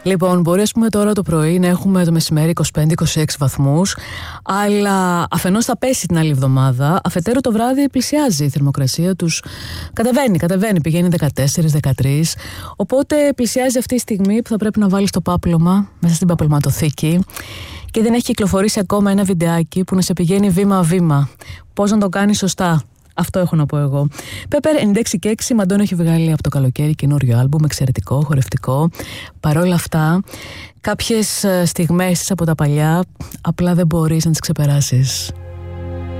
Λοιπόν, μπορεί ας πούμε τώρα το πρωί να έχουμε το μεσημέρι 25-26 βαθμούς, αλλά αφενός θα πέσει την άλλη εβδομάδα, αφετέρου το βράδυ πλησιάζει η θερμοκρασία τους. Κατεβαίνει, πηγαίνει 14-13. Οπότε πλησιάζει αυτή η στιγμή που θα πρέπει να βάλεις το πάπλωμα μέσα στην παπλωματοθήκη. Και δεν έχει κυκλοφορήσει ακόμα ένα βιντεάκι που να σε πηγαίνει βήμα-βήμα. Πώς να το κάνεις σωστά. Αυτό έχω να πω εγώ. Πέπερ 96 και 6, Μαντόνα έχει βγάλει από το καλοκαίρι καινούριο άλμπουμ, εξαιρετικό, χορευτικό. Παρόλα αυτά, κάποιες στιγμές από τα παλιά απλά δεν μπορείς να τις ξεπεράσεις.